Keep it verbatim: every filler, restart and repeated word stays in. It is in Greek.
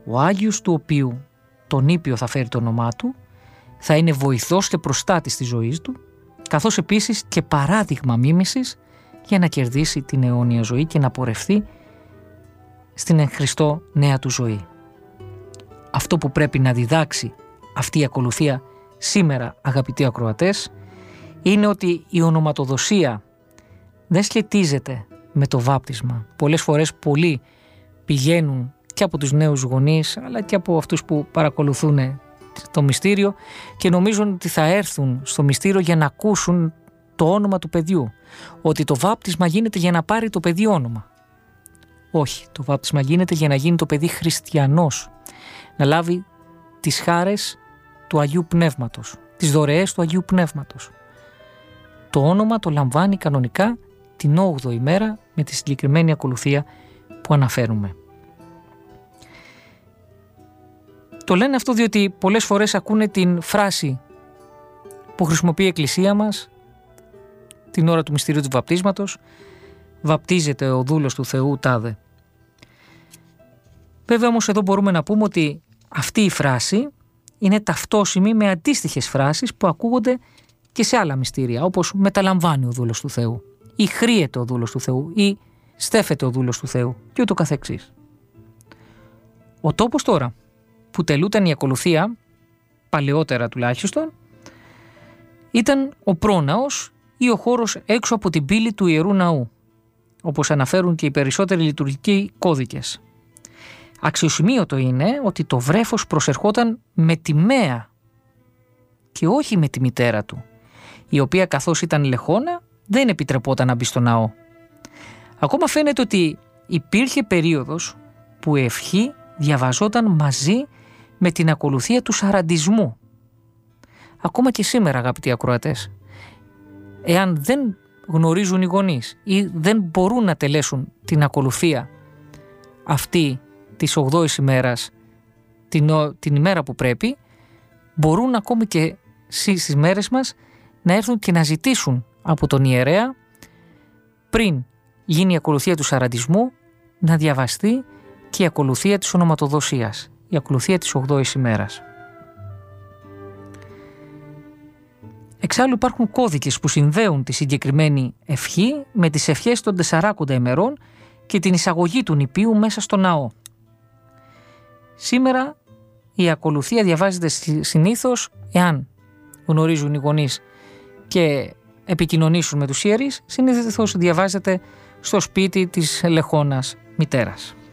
ο Άγιος του οποίου τον ήπιο θα φέρει το όνομά του, θα είναι βοηθός και προστάτης της ζωής του, καθώς επίσης και παράδειγμα μίμησης για να κερδίσει την αιώνια ζωή και να πορευθεί στην εν Χριστώ νέα του ζωή. Αυτό που πρέπει να διδάξει αυτή η ακολουθία σήμερα, αγαπητοί ακροατές, είναι ότι η ονοματοδοσία δεν σχετίζεται με το βάπτισμα. Πολλές φορές πολλοί πηγαίνουν και από τους νέους γονείς αλλά και από αυτούς που παρακολουθούν το μυστήριο και νομίζουν ότι θα έρθουν στο μυστήριο για να ακούσουν το όνομα του παιδιού. Ότι το βάπτισμα γίνεται για να πάρει το παιδί όνομα. Όχι, το βάπτισμα γίνεται για να γίνει το παιδί χριστιανός. Να λάβει τις χάρες του Αγίου Πνεύματος, τις δωρεές του Αγίου Πνεύματος. Το όνομα το λαμβάνει κανονικά την όγδοη μέρα με τη συγκεκριμένη ακολουθία που αναφέρουμε. Το λένε αυτό διότι πολλές φορές ακούνε την φράση που χρησιμοποιεί η Εκκλησία μας την ώρα του μυστηρίου του βαπτίσματος: βαπτίζεται ο δούλος του Θεού τάδε. Βέβαια όμως εδώ μπορούμε να πούμε ότι αυτή η φράση είναι ταυτόσιμη με αντίστοιχες φράσεις που ακούγονται και σε άλλα μυστήρια, όπως μεταλαμβάνει ο δούλος του Θεού ή χρύεται ο δούλος του Θεού ή στέφεται ο δούλος του Θεού και ούτω καθεξής. Ο τόπος τώρα που τελούταν η ακολουθία, παλαιότερα τουλάχιστον, ήταν ο πρόναος ή ο χώρος έξω από την πύλη του Ιερού Ναού, όπως αναφέρουν και οι περισσότεροι λειτουργικοί κώδικες. Αξιοσημείωτο είναι ότι το βρέφος προσερχόταν με τη μαία και όχι με τη μητέρα του, η οποία καθώς ήταν λεχόνα δεν επιτρεπόταν να μπει στο ναό. Ακόμα φαίνεται ότι υπήρχε περίοδος που η ευχή διαβαζόταν μαζί με την ακολουθία του σαραντισμού. Ακόμα και σήμερα, αγαπητοί ακροατές, εάν δεν γνωρίζουν οι γονείς ή δεν μπορούν να τελέσουν την ακολουθία αυτή της ογδόης ημέρας την, την ημέρα που πρέπει, μπορούν ακόμη και στις μέρες μας να έρθουν και να ζητήσουν από τον ιερέα, πριν γίνει η ακολουθία του σαραντισμού, να διαβαστεί και η ακολουθία της ονοματοδοσίας, η ακολουθία της ογδόης ημέρας. Εξάλλου υπάρχουν κώδικες που συνδέουν τη συγκεκριμένη ευχή με τις ευχές των τεσσαράκοντα ημερών και την εισαγωγή του νηπίου μέσα στο ναό. Σήμερα η ακολουθία διαβάζεται συνήθως, εάν γνωρίζουν οι γονείς και επικοινωνήσουν με τους ιερείς, συνήθως διαβάζεται στο σπίτι της λεχόνας μητέρας.